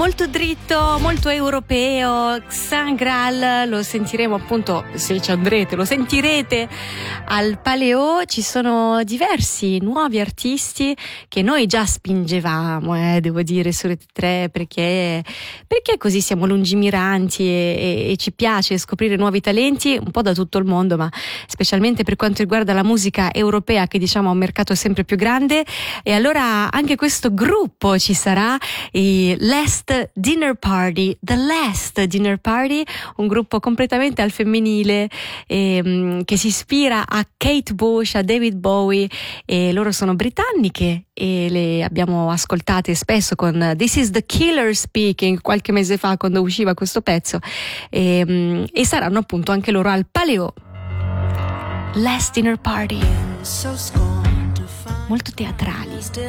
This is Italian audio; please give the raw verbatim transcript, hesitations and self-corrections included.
molto dritto, molto europeo. Saint Graal lo sentiremo appunto, se ci andrete, lo sentirete al Paleo. Ci sono diversi nuovi artisti che noi già spingevamo, eh, devo dire, su Rete tre, perché, perché così siamo lungimiranti e, e, e ci piace scoprire nuovi talenti un po' da tutto il mondo, ma specialmente per quanto riguarda la musica europea, che diciamo ha un mercato sempre più grande. E allora anche questo gruppo ci sarà, i Last Dinner Party, The Last Dinner Party, un gruppo completamente al femminile, ehm, che si ispira a Kate Bush, a David Bowie, e loro sono britanniche e le abbiamo ascoltate spesso con This is the Killer Speaking qualche mese fa, quando usciva questo pezzo, e, e saranno appunto anche loro al Paleo. Last Dinner Party, molto teatrali.